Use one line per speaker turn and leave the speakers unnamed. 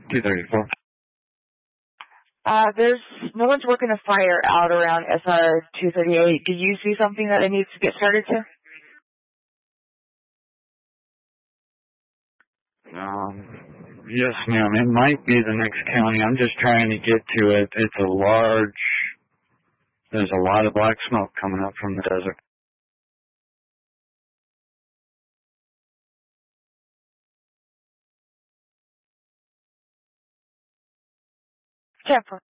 234.
There's no one's working a fire out around SR 238. Do you see something that it needs to get started, sir?
Yes, ma'am. It might be the next county. I'm just trying to get to it. There's a lot of black smoke coming up from the desert.
Careful.